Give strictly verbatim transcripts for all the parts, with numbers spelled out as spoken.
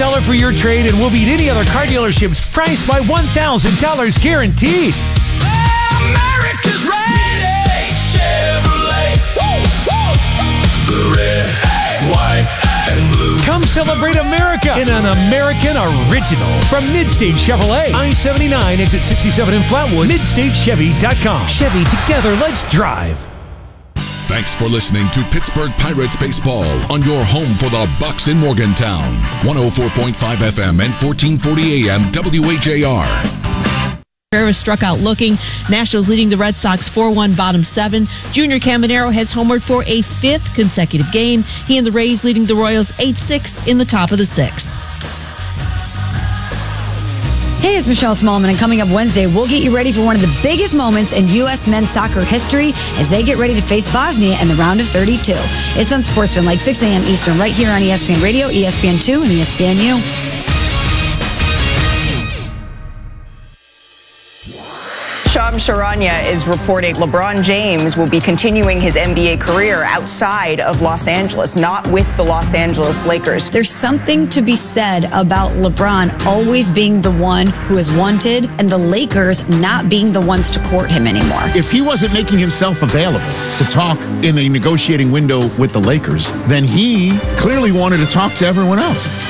dollar for your trade and will beat any other car dealership's price by one thousand dollars guaranteed. America's Red Chevrolet. The red, white, and blue. Come celebrate America in an American original from Midstate Chevrolet. I seventy-nine, exit sixty-seven in Flatwood. Midstate Chevy dot com. Chevy, together, let's drive. Thanks for listening to Pittsburgh Pirates Baseball on your home for the Bucks in Morgantown. one oh four point five F M and fourteen forty A M W H A R. Rivera struck out looking. Nationals leading the Red Sox four one bottom seven. Junior Caminero has homered for a fifth consecutive game. He and the Rays leading the Royals eight six in the top of the sixth. Hey, it's Michelle Smallman, and coming up Wednesday, we'll get you ready for one of the biggest moments in U S men's soccer history as they get ready to face Bosnia in the round of thirty-two. It's on Sportsman, like six a.m. Eastern, right here on E S P N Radio, E S P N two, and E S P N U. Shams Charania is reporting LeBron James will be continuing his N B A career outside of Los Angeles, not with the Los Angeles Lakers. There's something to be said about LeBron always being the one who is wanted and the Lakers not being the ones to court him anymore. If he wasn't making himself available to talk in the negotiating window with the Lakers, then he clearly wanted to talk to everyone else.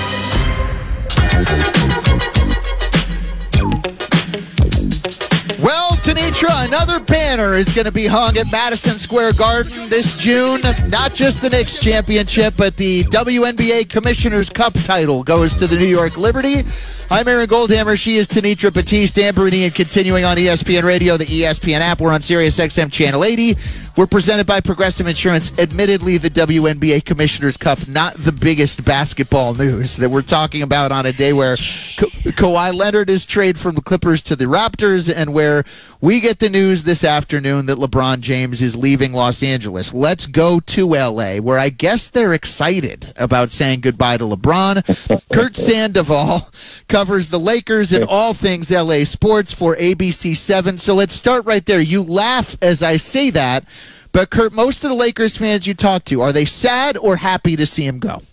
Well, Tanitra, another banner is going to be hung at Madison Square Garden this June. Not just the Knicks championship, but the W N B A Commissioner's Cup title goes to the New York Liberty. I'm Aaron Goldhammer. She is Tanitra Batiste. Amberini, and continuing on E S P N Radio, the E S P N app. We're on Sirius X M Channel eighty. We're presented by Progressive Insurance. Admittedly, the W N B A Commissioner's Cup, not the biggest basketball news that we're talking about on a day where Ka- Kawhi Leonard is traded from the Clippers to the Raptors, and where we get the news this afternoon that LeBron James is leaving Los Angeles. Let's go to L A, where I guess they're excited about saying goodbye to LeBron. Kurt Sandoval covers the Lakers and all things L A sports for A B C seven. So let's start right there. You laugh as I say that, but Kurt, most of the Lakers fans you talk to, are they sad or happy to see him go?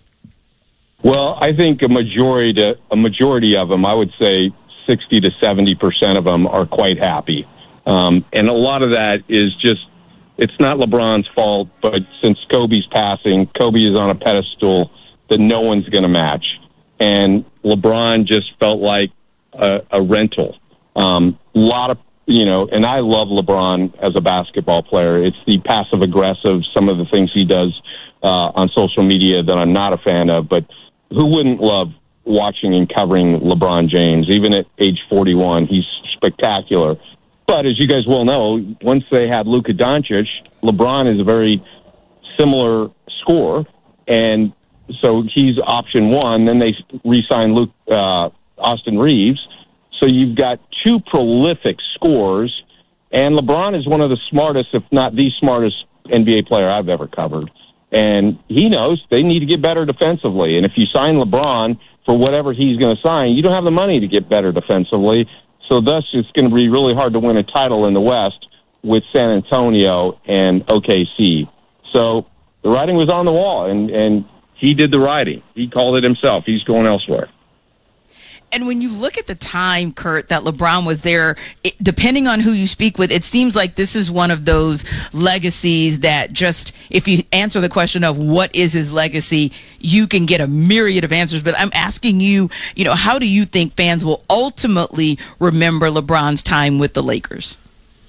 Well, I think a majority to, a majority of them, I would say sixty to seventy percent of them are quite happy. Um, and a lot of that is just, it's not LeBron's fault, but since Kobe's passing, Kobe is on a pedestal that no one's going to match. And LeBron just felt like a, a rental. Um, a lot of, you know, and I love LeBron as a basketball player. It's the passive aggressive, some of the things he does uh, on social media that I'm not a fan of, but who wouldn't love watching and covering LeBron James? Even at age forty-one, he's spectacular. But as you guys well know, once they had Luka Doncic, LeBron is a very similar scorer, and so he's option one. Then they re-signed Luke, uh, Austin Reeves. So you've got two prolific scorers, and LeBron is one of the smartest, if not the smartest, N B A player I've ever covered. And he knows they need to get better defensively. And if you sign LeBron for whatever he's going to sign, you don't have the money to get better defensively. So thus it's going to be really hard to win a title in the West with San Antonio and O K C. So the writing was on the wall, and, and he did the writing. He called it himself. He's going elsewhere. And when you look at the time, Kurt, that LeBron was there, it, depending on who you speak with, it seems like this is one of those legacies that just, if you answer the question of what is his legacy, you can get a myriad of answers. But I'm asking you, you know, how do you think fans will ultimately remember LeBron's time with the Lakers?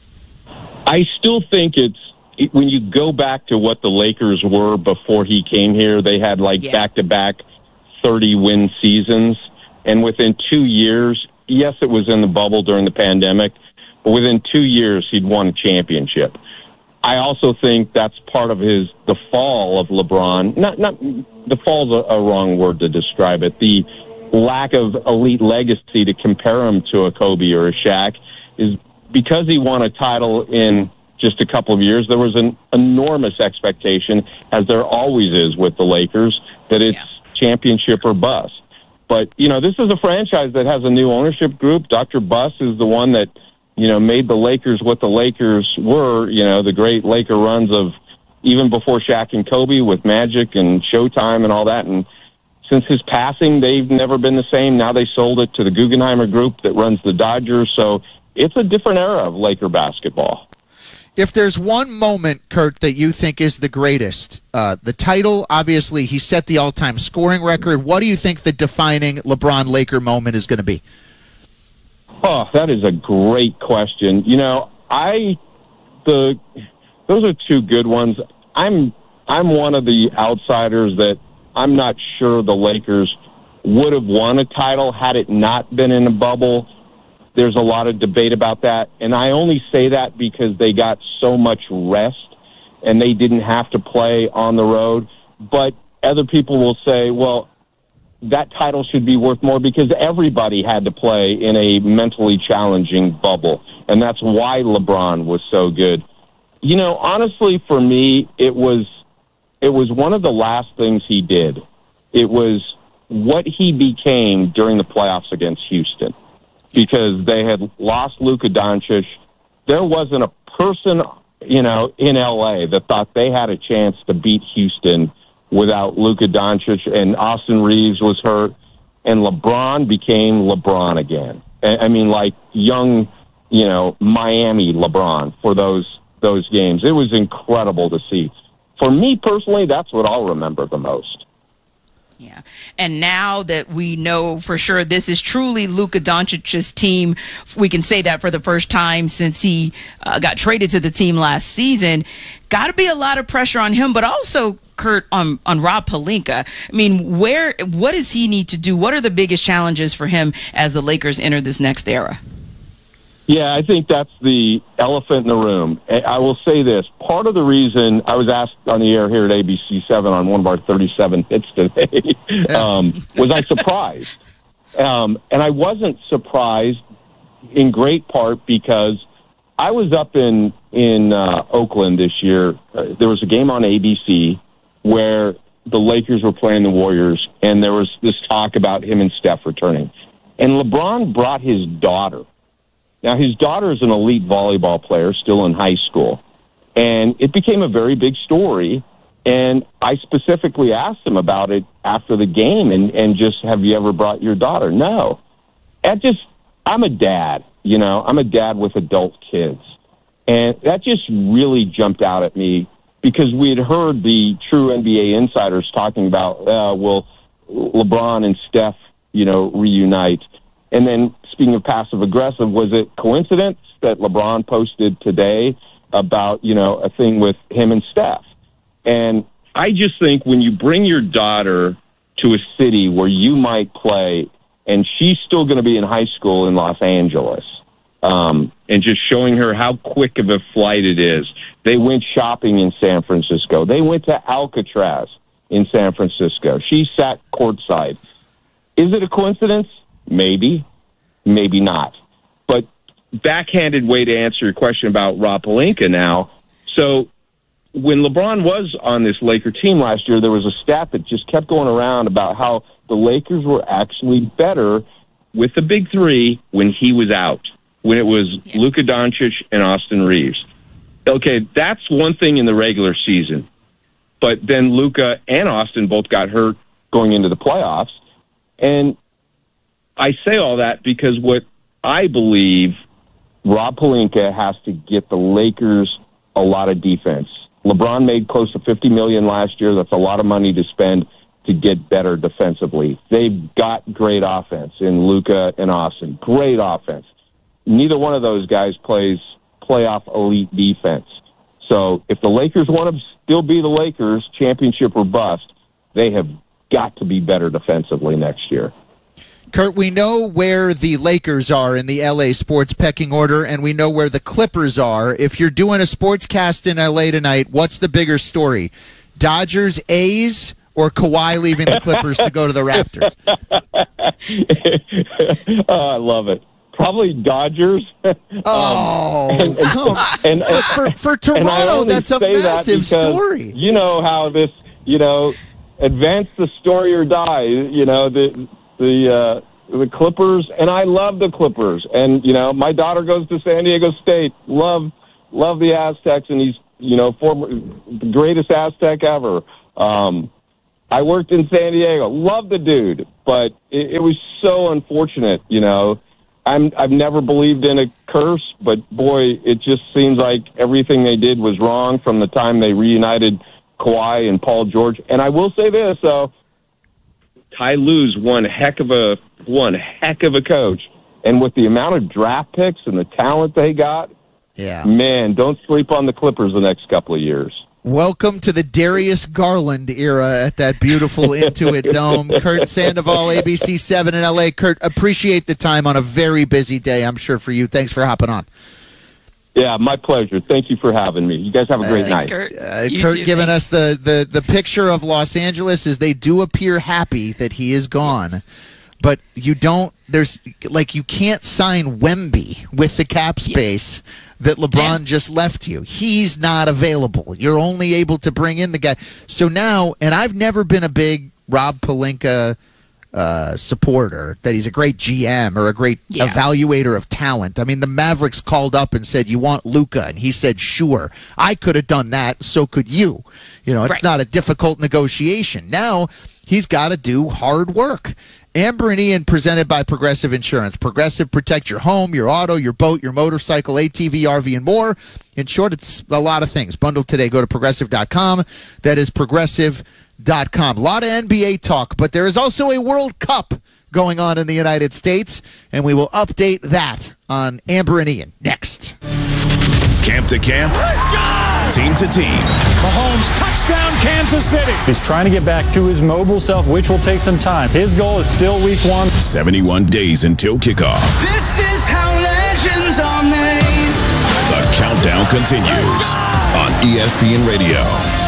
I still think it's, when you go back to what the Lakers were before he came here, they had like yeah. back-to-back thirty-win seasons. And within two years, yes, it was in the bubble during the pandemic, but within two years, he'd won a championship. I also think that's part of his, the fall of LeBron. Not, not, the fall's a, a wrong word to describe it. The lack of elite legacy to compare him to a Kobe or a Shaq is because he won a title in just a couple of years. There was an enormous expectation, as there always is with the Lakers, that it's yeah. championship or bust. But, you know, this is a franchise that has a new ownership group. Doctor Buss is the one that, you know, made the Lakers what the Lakers were, you know, the great Laker runs of even before Shaq and Kobe with Magic and Showtime and all that. And since his passing, they've never been the same. Now they sold it to the Guggenheimer Group that runs the Dodgers. So it's a different era of Laker basketball. If there's one moment, Kurt, that you think is the greatest, uh, the title, obviously, he set the all-time scoring record. What do you think the defining LeBron Laker moment is going to be? Oh, that is a great question. You know, I the those are two good ones. I'm I'm one of the outsiders that I'm not sure the Lakers would have won a title had it not been in a bubble. There's a lot of debate about that, and I only say that because they got so much rest and they didn't have to play on the road. But other people will say, well, that title should be worth more because everybody had to play in a mentally challenging bubble, and that's why LeBron was so good. You know, honestly, for me, it was it was one of the last things he did. It was what he became during the playoffs against Houston, because they had lost Luka Doncic. There wasn't a person, you know, in L A that thought they had a chance to beat Houston without Luka Doncic, and Austin Reeves was hurt, and LeBron became LeBron again. I mean, like young, you know, Miami LeBron for those those games. It was incredible to see. For me personally, that's what I'll remember the most. Yeah. And now that we know for sure this is truly Luka Doncic's team, we can say that for the first time since he uh, got traded to the team last season. Got to be a lot of pressure on him, but also, Kurt, on, on Rob Pelinka. I mean, where, what does he need to do? What are the biggest challenges for him as the Lakers enter this next era? Yeah, I think that's the elephant in the room. I will say this. Part of the reason I was asked on the air here at A B C seven on one of our thirty-seven hits today, um, was I surprised? Um, and I wasn't surprised in great part because I was up in, in uh, Oakland this year. Uh, there was a game on A B C where the Lakers were playing the Warriors, and there was this talk about him and Steph returning. And LeBron brought his daughter. Now, his daughter is an elite volleyball player, still in high school, and it became a very big story, and I specifically asked him about it after the game, and, and just, have you ever brought your daughter? No. I just, I'm a dad, you know, I'm a dad with adult kids, and that just really jumped out at me because we had heard the true N B A insiders talking about, uh, will LeBron and Steph, you know, reunite. And then, speaking of passive-aggressive, was it coincidence that LeBron posted today about, you know, a thing with him and Steph? And I just think when you bring your daughter to a city where you might play, and she's still going to be in high school in Los Angeles, um, and just showing her how quick of a flight it is. They went shopping in San Francisco. They went to Alcatraz in San Francisco. She sat courtside. Is it a coincidence? Maybe, maybe not. But backhanded way to answer your question about Rob Pelinka now. So when LeBron was on this Laker team last year, there was a stat that just kept going around about how the Lakers were actually better with the big three when he was out, when it was yeah. Luka Doncic and Austin Reeves. Okay, that's one thing in the regular season. But then Luka and Austin both got hurt going into the playoffs. And I say all that because what I believe Rob Pelinka has to get the Lakers a lot of defense. LeBron made close to fifty million dollars last year. That's a lot of money to spend to get better defensively. They've got great offense in Luka and Austin. Great offense. Neither one of those guys plays playoff elite defense. So if the Lakers want to still be the Lakers, championship or bust, they have got to be better defensively next year. Kurt, we know where the Lakers are in the L A sports pecking order, and we know where the Clippers are. If you're doing a sportscast in L A tonight, what's the bigger story? Dodgers, A's, or Kawhi leaving the Clippers to go to the Raptors? Oh, I love it. Probably Dodgers. Oh, um, and, and, and, and, for, for Toronto, that's a massive that story. You know how this, you know, advance the story or die, you know, the the uh, the Clippers, and I love the Clippers. And, you know, my daughter goes to San Diego State. Love love the Aztecs, and he's, you know, former the greatest Aztec ever. Um, I worked in San Diego. Love the dude, but it, it was so unfortunate, you know. I'm, I've never believed in a curse, but boy, it just seems like everything they did was wrong from the time they reunited Kawhi and Paul George. And I will say this, though, Ty Lue's one heck of a one heck of a coach. And with the amount of draft picks and the talent they got, yeah, man, don't sleep on the Clippers the next couple of years. Welcome to the Darius Garland era at that beautiful Intuit Dome. Kurt Sandoval, A B C seven in L A. Kurt, appreciate the time on a very busy day, I'm sure, for you. Thanks for hopping on. Yeah, my pleasure. Thank you for having me. You guys have a great uh, night. Kurt, uh, Kurt too, giving thanks. us the, the, the picture of Los Angeles as they do appear happy that he is gone. Yes. But you don't, there's, like, you can't sign Wemby with the cap space yeah. that LeBron yeah. just left you. He's not available. You're only able to bring in the guy. So now, and I've never been a big Rob Pelinka uh, supporter, that he's a great G M or a great yeah. evaluator of talent. I mean, the Mavericks called up and said, you want Luka? And he said, sure. I could have done that. So could you. You know, it's right. not a difficult negotiation. Now he's got to do hard work. Amber and Ian, presented by Progressive Insurance. Progressive, protect your home, your auto, your boat, your motorcycle, A T V, R V, and more. In short, it's a lot of things. Bundle today. Go to progressive dot com. That is progressive dot com. A lot of N B A talk, but there is also a World Cup going on in the United States, and we will update that on Amber and Ian next. Camp to camp, team to team. Mahomes, touchdown, Kansas City. He's trying to get back to his mobile self, which will take some time. His goal is still week one. seventy-one days until kickoff. This is how legends are made. The countdown continues on E S P N Radio.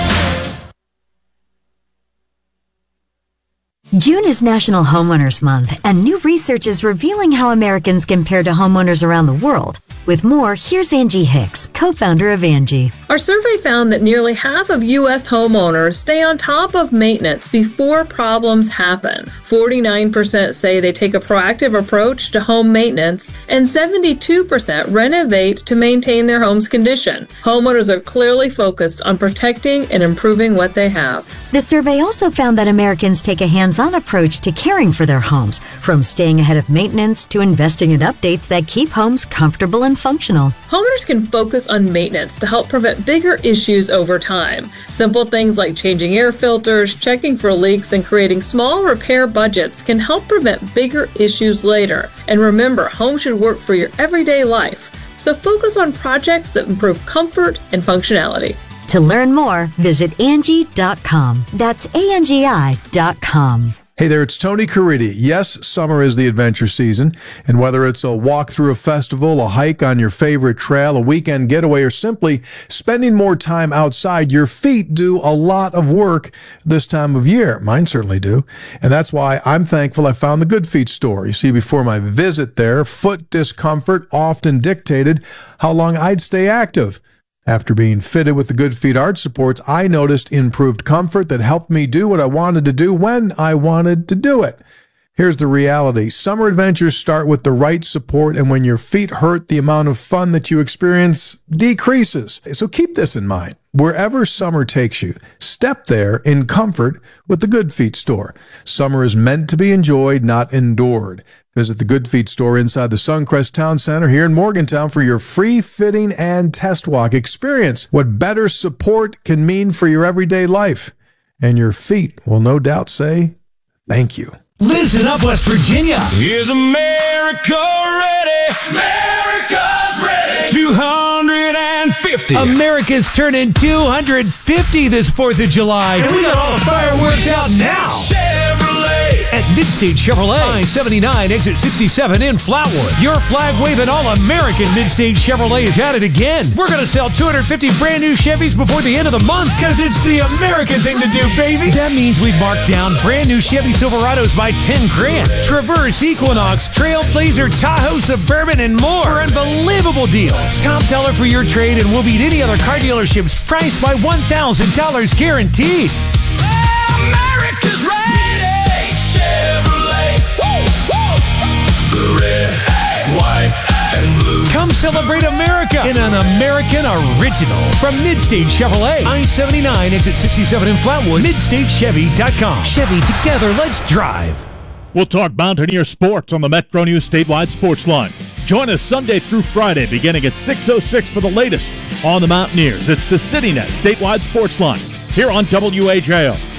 June is National Homeowners Month, and new research is revealing how Americans compare to homeowners around the world. With more, here's Angie Hicks, co-founder of Angie. Our survey found that nearly half of U S homeowners stay on top of maintenance before problems happen. forty-nine percent say they take a proactive approach to home maintenance, and seventy-two percent renovate to maintain their home's condition. Homeowners are clearly focused on protecting and improving what they have. The survey also found that Americans take a hands-on approach to caring for their homes, from staying ahead of maintenance to investing in updates that keep homes comfortable and functional. Homeowners can focus on maintenance to help prevent bigger issues over time. Simple things like changing air filters, checking for leaks, and creating small repair budgets can help prevent bigger issues later. And remember, home should work for your everyday life. So focus on projects that improve comfort and functionality. To learn more, visit Angie dot com. That's A N G I dot com. Hey there, it's Tony Caridi. Yes, summer is the adventure season, and whether it's a walk through a festival, a hike on your favorite trail, a weekend getaway, or simply spending more time outside, your feet do a lot of work this time of year. Mine certainly do, and that's why I'm thankful I found the Good Feet store. You see, before my visit there, foot discomfort often dictated how long I'd stay active. After being fitted with the Good Feet arch supports, I noticed improved comfort that helped me do what I wanted to do when I wanted to do it. Here's the reality. Summer adventures start with the right support, and when your feet hurt, the amount of fun that you experience decreases. So keep this in mind. Wherever summer takes you, step there in comfort with the Good Feet store. Summer is meant to be enjoyed, not endured. Visit the Good Feet store inside the Suncrest Town Center here in Morgantown for your free fitting and test walk. Experience what better support can mean for your everyday life. And your feet will no doubt say, thank you. Listen up, West Virginia. Is America ready? America's ready. two hundred fifty. America's turning two hundred fifty this fourth of July. And we got all the fireworks out now. Chevrolet. At Midstate Chevrolet, I seventy-nine, exit sixty-seven in Flatwood. Your flag-waving all-American Midstate Chevrolet is at it again. We're going to sell two hundred fifty brand new Chevys before the end of the month because it's the American thing to do, baby. That means we've marked down brand new Chevy Silverados by ten grand. Traverse, Equinox, Trailblazer, Tahoe, Suburban, and more for unbelievable deals. Top dollar for your trade, and we'll beat any other car dealerships priced by one thousand dollars guaranteed. America's ready. Chevrolet. Woo, woo. The red, white, and blue. Come celebrate America America in an American original. From Midstage Chevrolet, I seventy-nine, exit sixty-seven in Flatwood, midstage chevy dot com. Chevy, together, let's drive. We'll talk Mountaineer sports on the Metro News Statewide Sports Line. Join us Sunday through Friday beginning at six oh six for the latest on the Mountaineers. It's the CityNet Statewide Sports Line here on W A J O.